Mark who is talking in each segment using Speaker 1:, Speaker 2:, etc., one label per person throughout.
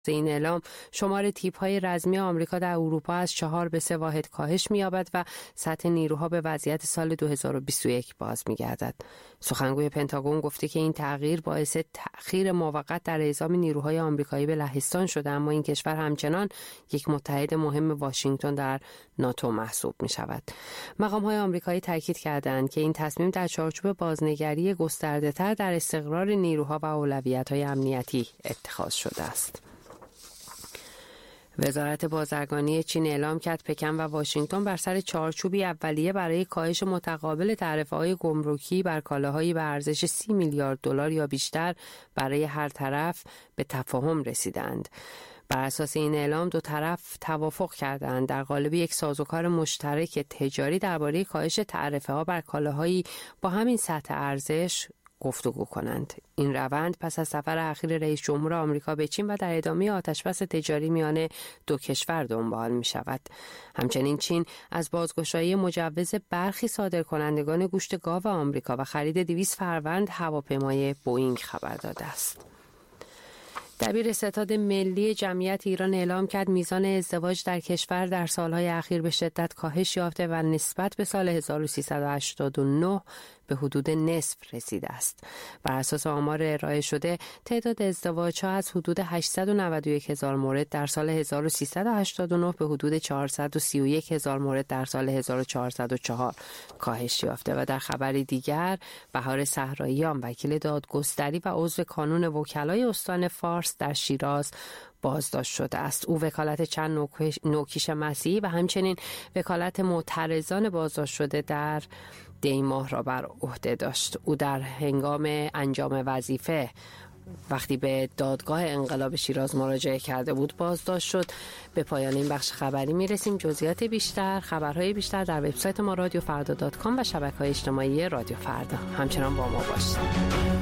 Speaker 1: این اعلام شمار تیپ‌های رزمی آمریکا در اروپا از 4 به 3 واحد کاهش می‌یابد و سطح نیروها به وضعیت سال 2021 باز می‌گردد. سخنگوی پنتاگون گفته که این تغییر باعث تأخیر موقت در اعزام نیروهای آمریکایی به لهستان شده، اما این کشور همچنان یک متحد مهم واشنگتن در ناتو محسوب می‌شود. مقام‌های آمریکایی تاکید کردند که این تصمیم در چارچوب بازنگری گسترده‌تر در استقرار نیروها و اولویت‌های امنیتی اتخاذ شده است. وزارت بازرگانی چین اعلام کرد پکن و واشنگتن بر سر چارچوبی اولیه برای کاهش متقابل تعرفه‌های گمرکی بر کالاهایی به ارزش 30 میلیارد دلار یا بیشتر برای هر طرف به تفاهم رسیدند. بر اساس این اعلام دو طرف توافق کردند در قالب یک سازوکار مشترک تجاری درباره کاهش تعرفه‌ها بر کالاهایی با همین سطح ارزش گفتگو کنند. این روند پس از سفر اخیر رئیس جمهور آمریکا به چین و در ادامه آتشبس تجاری میان دو کشور دنبال می شود. همچنین چین از بازگشایی مجوز برخی صادرکنندگان گوشت گاو آمریکا و خرید 200 فروند هواپیمای بوئینگ خبر داده است. دبیر ستاد ملی جمعیت ایران اعلام کرد میزان ازدواج در کشور در سالهای اخیر به شدت کاهش یافته و نسبت به سال 1389 به حدود نصف رسیده است. بر اساس آمار ارائه شده تعداد ازدواج‌ها از حدود 891,000 مورد در سال 1389 به حدود 431,000 مورد در سال 1404 کاهش یافته و در خبری دیگر بهار صحراییان وکیل دادگستری و عضو کانون وکلای استان فارس در شیراز بازداشت شده است. او وکالت چند نوکیش مسیحی و همچنین وکالت معترضان بازداشت شده در دیماه را بر عهده داشت. او در هنگام انجام وظیفه وقتی به دادگاه انقلاب شیراز مراجعه کرده بود بازداشت شد. به پایان این بخش خبری میرسیم. جزئیات بیشتر، خبرهای بیشتر در وبسایت ما رادیوفردا.com و شبکه‌های اجتماعی رادیو فردا. همچنان با ما باشید.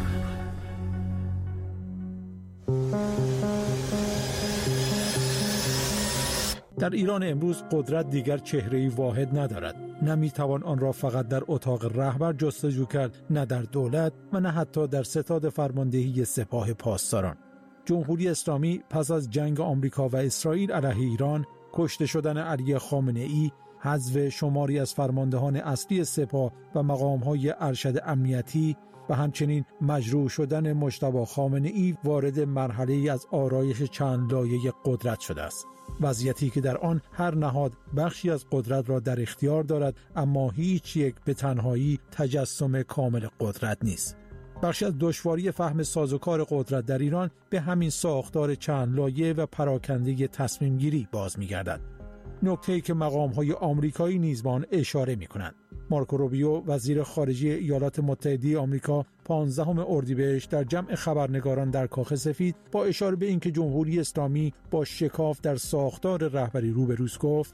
Speaker 2: در ایران امروز قدرت دیگر چهره‌ای واحد ندارد. نمیتوان آن را فقط در اتاق رهبر جستجو کرد، نه در دولت و نه حتی در ستاد فرماندهی سپاه پاسداران. جمهوری اسلامی پس از جنگ آمریکا و اسرائیل علیه ایران، کشته شدن علی خامنه‌ای، حذف شماری از فرماندهان اصلی سپاه و مقام‌های ارشد امنیتی و همچنین مجروح شدن مجتبی خامنه‌ای وارد مرحله‌ای از آرایش چند لایه قدرت شده است. وضعیتی که در آن هر نهاد بخشی از قدرت را در اختیار دارد، اما هیچ یک به تنهایی تجسم کامل قدرت نیست. بخشی از دشواری فهم سازوکار قدرت در ایران به همین ساختار چند لایه و پراکنده تصمیم گیری باز می‌گردد. نکته‌ای که مقام‌های آمریکایی نیز به آن اشاره می‌کنند. مارکو روبیو وزیر خارجه ایالات متحده آمریکا 15 اردیبهشت در جمع خبرنگاران در کاخ سفید با اشاره به اینکه جمهوری اسلامی با شکاف در ساختار رهبری روبروست گفت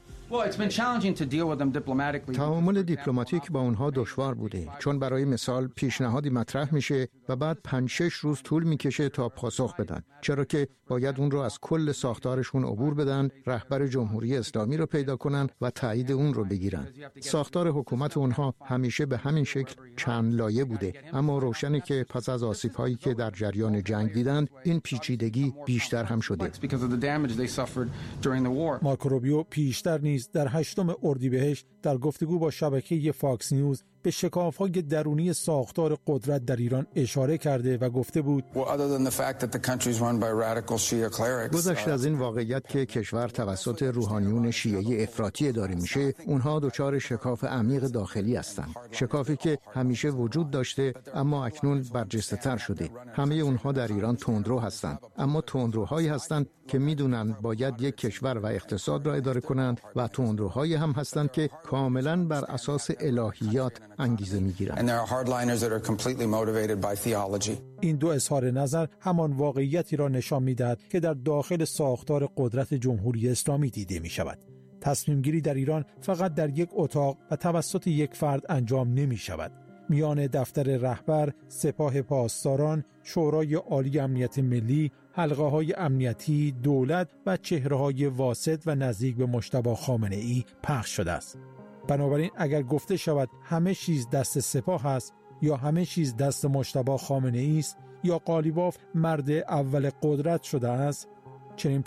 Speaker 3: تعامل دیپلماتیک با اونها دشوار بوده، چون برای مثال پیشنهادی مطرح میشه و بعد 5-6 روز طول میکشه تا پاسخ بدن، چرا که باید اون رو از کل ساختارشون عبور بدن، رهبر جمهوری اسلامی رو پیدا کنن و تایید اون رو بگیرن. ساختار حکومت اونها همیشه به همین شکل چند لایه بوده، اما روشنه که پس از آسیب‌هایی که در جریان جنگ دیدند این پیچیدگی بیشتر هم شده.
Speaker 2: مارکو روبیو پیشتر نیز در 8 اردیبهشت در گفتگو با شبکه فاکس نیوز به شکاف‌های درونی ساختار قدرت در ایران اشاره کرده و گفته بود
Speaker 3: گذشته از این واقعیت که کشور توسط روحانیون شیعه افراطی اداره میشه، اونها دچار شکاف عمیق داخلی هستند. شکافی که همیشه وجود داشته اما اکنون برجسته‌تر شده. همه اونها در ایران تندرو هستند، اما تندروهایی هستند که میدونن باید یک کشور و اقتصاد را اداره کنند و تندروهایی هم هستند که کاملا بر اساس الهیات انگیزه میگیرند.
Speaker 2: این دو اظهار نظر همان واقعیتی را نشان میدهد که در داخل ساختار قدرت جمهوری اسلامی دیده می شود. تصمیم گیری در ایران فقط در یک اتاق و توسط یک فرد انجام نمی شود. میان دفتر رهبر، سپاه پاسداران، شورای عالی امنیت ملی، حلقه‌های امنیتی، دولت و چهره‌های واسط و نزدیک به مجتبی خامنه‌ای پخش شده است. بنابراین اگر گفته شود همه چیز دست سپاه است یا همه چیز دست مجتبی خامنه‌ای است یا قالیباف مرد اول قدرت شده است، چنین